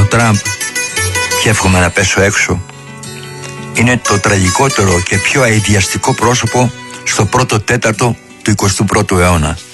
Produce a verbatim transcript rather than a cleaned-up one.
Τραμπ και εύχομαι να πέσω έξω, είναι το τραγικότερο και πιο αηδιαστικό πρόσωπο στο πρώτο τέταρτο του εικοστού πρώτου αιώνα.